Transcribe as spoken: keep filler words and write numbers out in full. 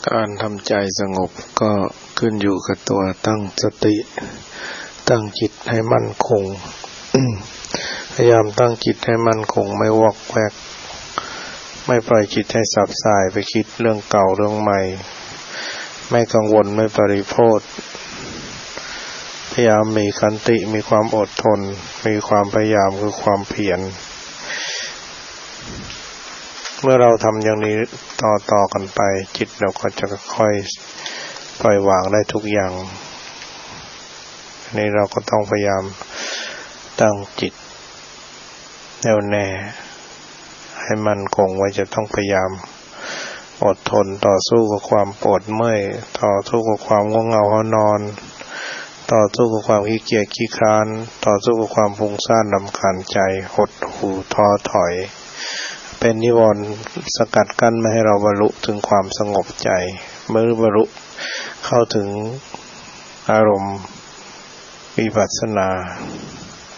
การทำใจสงบก็ขึ้นอยู่กับตัวตั้งสติตั้งจิตให้มั่นคง พยายามตั้งจิตให้มั่นคงไม่วอกแวกไม่ปล่อยจิตให้สับสายไปคิดเรื่องเก่าเรื่องใหม่ไม่กังวลไม่ปริโภทพยายามมีขันติมีความอดทนมีความพยายามคือความเพียรเมื่อเราทำอย่างนี้ต่อๆกันไปจิตเราก็จะค่อยปล่อยวางได้ทุกอย่างนี่เราก็ต้องพยายามตั้งจิตแน่วแน่ให้มั่นคงไว้จะต้องพยายามอดทนต่อสู้กับความปวดเมื่อยต่อสู้กับความง่วงเหงาหอนอนต่อสู้กับความขี้เกียจขี้คร้านต่อสู้กับความฟุ้งซ่านรำคาญใจหดหู่ท้อถอยเป็นนิวรณ์สกัดกั้นไม่ให้เราบรรลุถึงความสงบใจเมื่อบรรลุเข้าถึงอารมณ์วิปัสสนา